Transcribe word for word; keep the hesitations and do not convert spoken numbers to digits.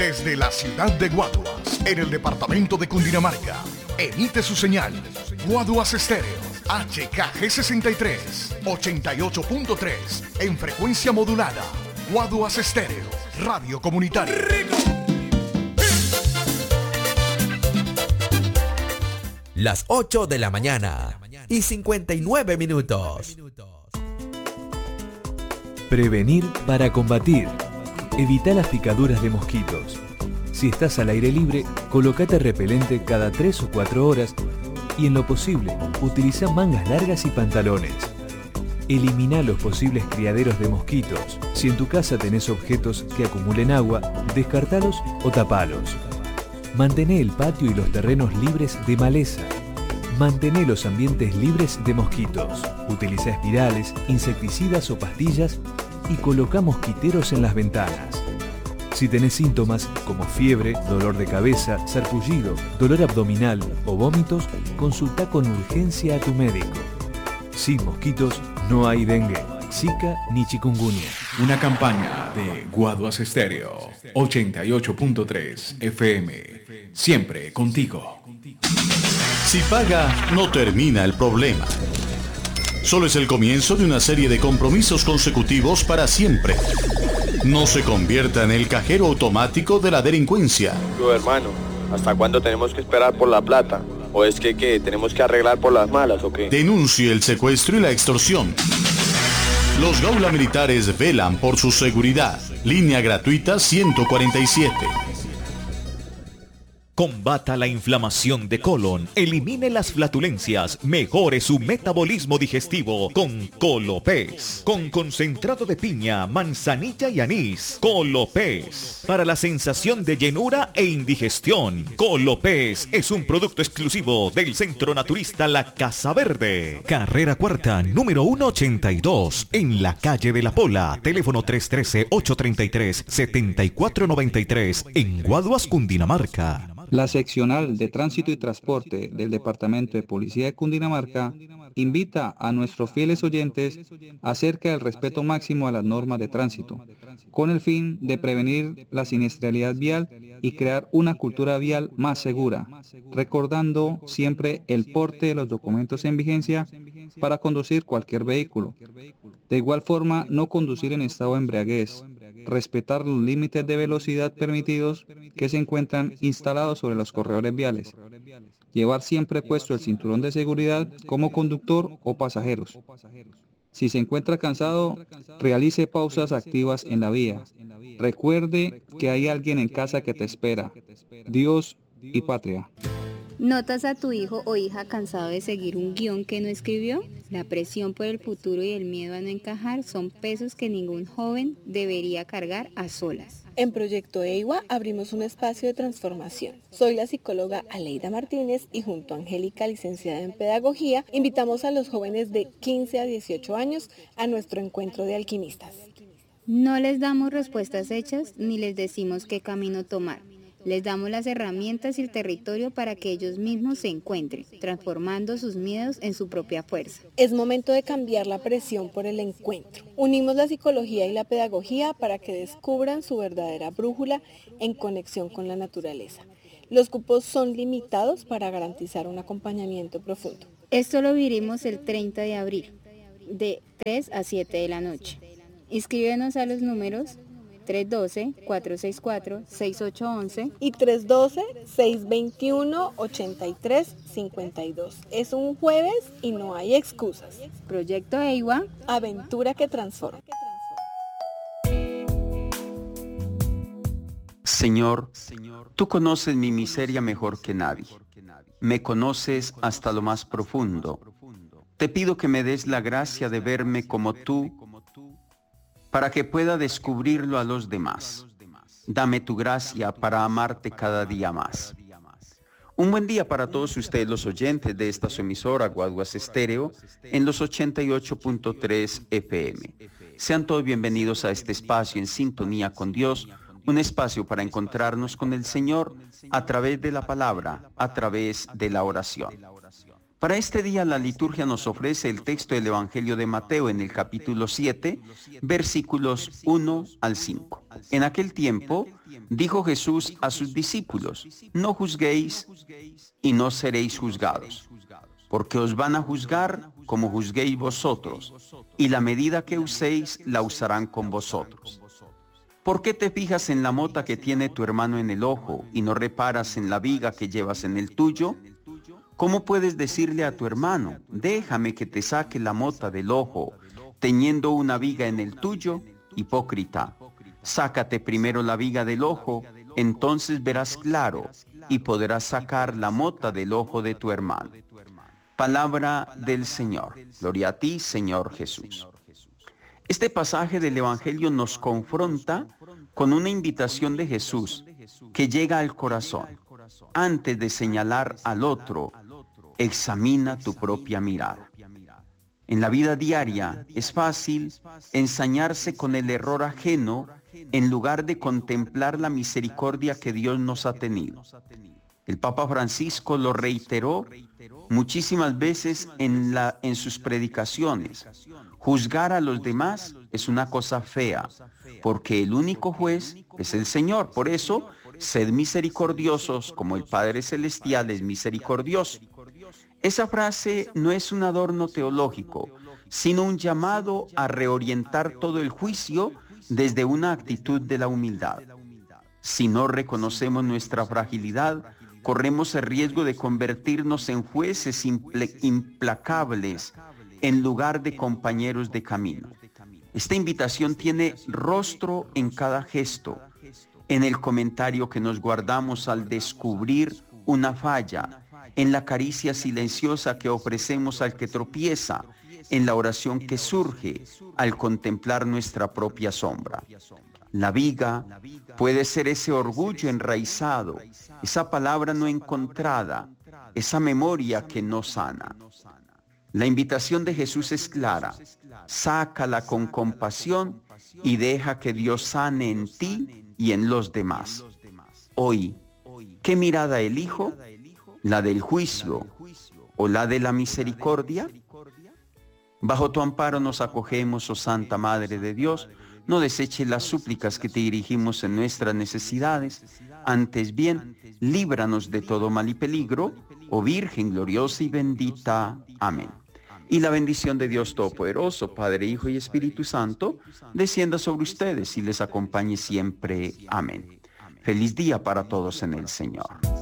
Desde la ciudad de Guaduas, en el departamento de Cundinamarca, emite su señal Guaduas Estéreo, H K G sesenta y tres, ochenta y ocho punto tres, en frecuencia modulada. Guaduas Estéreo, radio comunitaria. Las ocho de la mañana y cincuenta y nueve minutos. Prevenir para combatir. Evita las picaduras de mosquitos. Si estás al aire libre, colócate repelente cada tres o cuatro horas y en lo posible, utiliza mangas largas y pantalones. Elimina los posibles criaderos de mosquitos. Si en tu casa tenés objetos que acumulen agua, descartalos o tapalos. Mantené el patio y los terrenos libres de maleza. Mantené los ambientes libres de mosquitos. Utiliza espirales, insecticidas o pastillas y coloca mosquiteros en las ventanas. Si tenés síntomas como fiebre, dolor de cabeza, sarpullido, dolor abdominal o vómitos, consulta con urgencia a tu médico. Sin mosquitos no hay dengue, zika ni chikungunya. Una campaña de Guaduas Estéreo, ochenta y ocho punto tres F M. Siempre contigo. Si paga, no termina el problema. Solo es el comienzo de una serie de compromisos consecutivos para siempre. No se convierta en el cajero automático de la delincuencia. Yo, hermano, ¿hasta cuándo tenemos que esperar por la plata? ¿O es que qué? ¿Tenemos que arreglar por las malas o qué? Denuncie el secuestro y la extorsión. Los Gaula Militares velan por su seguridad. Línea gratuita ciento cuarenta y siete. Combata la inflamación de colon, elimine las flatulencias, mejore su metabolismo digestivo con Colopés. Con concentrado de piña, manzanilla y anís. Colopés. Para la sensación de llenura e indigestión. Colopés es un producto exclusivo del Centro Naturista La Casa Verde. Carrera Cuarta, número ciento ochenta y dos, en la calle de La Pola. Teléfono tres uno tres, ocho tres tres, siete cuatro nueve tres, en Guaduas, Cundinamarca. La seccional de Tránsito y Transporte del Departamento de Policía de Cundinamarca invita a nuestros fieles oyentes acerca del respeto máximo a las normas de tránsito, con el fin de prevenir la siniestralidad vial y crear una cultura vial más segura, recordando siempre el porte de los documentos en vigencia para conducir cualquier vehículo. De igual forma, no conducir en estado de embriaguez, respetar los límites de velocidad permitidos que se encuentran instalados sobre los corredores viales, llevar siempre puesto el cinturón de seguridad como conductor o pasajeros. Si se encuentra cansado, realice pausas activas en la vía. Recuerde que hay alguien en casa que te espera. Dios y patria. ¿Notas a tu hijo o hija cansado de seguir un guión que no escribió? La presión por el futuro y el miedo a no encajar son pesos que ningún joven debería cargar a solas. En Proyecto EIWA abrimos un espacio de transformación. Soy la psicóloga Aleida Martínez y junto a Angélica, licenciada en Pedagogía, invitamos a los jóvenes de quince a dieciocho años a nuestro encuentro de alquimistas. No les damos respuestas hechas ni les decimos qué camino tomar. Les damos las herramientas y el territorio para que ellos mismos se encuentren, transformando sus miedos en su propia fuerza. Es momento de cambiar la presión por el encuentro. Unimos la psicología y la pedagogía para que descubran su verdadera brújula en conexión con la naturaleza. Los cupos son limitados para garantizar un acompañamiento profundo. Esto lo viviremos el treinta de abril, de tres a siete de la noche. Inscríbenos a los números tres uno dos, cuatro seis cuatro, seis ocho uno uno y tres uno dos, seis dos uno, ocho tres cinco dos. Es un jueves y no hay excusas. Proyecto EIWA, aventura que transforma. Señor, tú conoces mi miseria mejor que nadie. Me conoces hasta lo más profundo. Te pido que me des la gracia de verme como tú, para que pueda descubrirlo a los demás. Dame tu gracia para amarte cada día más. Un buen día para todos ustedes los oyentes de esta su emisora Guaduas Estéreo en los ochenta y ocho punto tres F M. Sean todos bienvenidos a este espacio en sintonía con Dios, un espacio para encontrarnos con el Señor a través de la palabra, a través de la oración. Para este día la liturgia nos ofrece el texto del Evangelio de Mateo en el capítulo siete, versículos uno al cinco. En aquel tiempo dijo Jesús a sus discípulos: no juzguéis y no seréis juzgados, porque os van a juzgar como juzguéis vosotros, y la medida que uséis la usarán con vosotros. ¿Por qué te fijas en la mota que tiene tu hermano en el ojo y no reparas en la viga que llevas en el tuyo? ¿Cómo puedes decirle a tu hermano: déjame que te saque la mota del ojo, teniendo una viga en el tuyo? Hipócrita, sácate primero la viga del ojo, entonces verás claro y podrás sacar la mota del ojo de tu hermano. Palabra del Señor. Gloria a ti, Señor Jesús. Este pasaje del Evangelio nos confronta con una invitación de Jesús que llega al corazón. Antes de señalar al otro, examina tu propia mirada. En la vida diaria es fácil ensañarse con el error ajeno en lugar de contemplar la misericordia que Dios nos ha tenido. El Papa Francisco lo reiteró muchísimas veces en, la, en sus predicaciones. Juzgar a los demás es una cosa fea, porque el único juez es el Señor. Por eso, sed misericordiosos como el Padre Celestial es misericordioso. Esa frase no es un adorno teológico, sino un llamado a reorientar todo el juicio desde una actitud de la humildad. Si no reconocemos nuestra fragilidad, corremos el riesgo de convertirnos en jueces implacables en lugar de compañeros de camino. Esta invitación tiene rostro en cada gesto, en el comentario que nos guardamos al descubrir una falla, en la caricia silenciosa que ofrecemos al que tropieza, en la oración que surge al contemplar nuestra propia sombra. La viga puede ser ese orgullo enraizado, esa palabra no encontrada, esa memoria que no sana. La invitación de Jesús es clara: sácala con compasión y deja que Dios sane en ti y en los demás. Hoy, ¿qué mirada elijo? ¿La del juicio o la de la misericordia? Bajo tu amparo nos acogemos, oh Santa Madre de Dios. No deseches las súplicas que te dirigimos en nuestras necesidades. Antes bien, líbranos de todo mal y peligro, oh Virgen gloriosa y bendita. Amén. Y la bendición de Dios Todopoderoso, Padre, Hijo y Espíritu Santo, descienda sobre ustedes y les acompañe siempre. Amén. Feliz día para todos en el Señor.